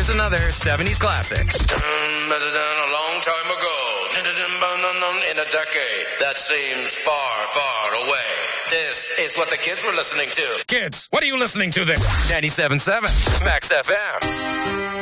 here's another 70s classic. A long time ago, in a decade that seems far, far away. This is what the kids were listening to. Kids, what are you listening to there? 97.7 Max FM.